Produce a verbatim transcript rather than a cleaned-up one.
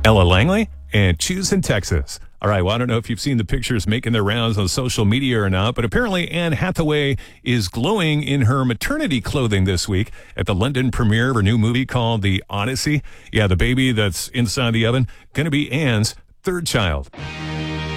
Ella Langley and Choose in Texas. All right, well, I don't know if you've seen the pictures making their rounds on social media or not, but apparently Anne Hathaway is glowing in her maternity clothing this week at the London premiere of her new movie called The Odyssey. Yeah, the baby that's inside the oven, going to be Anne's third child.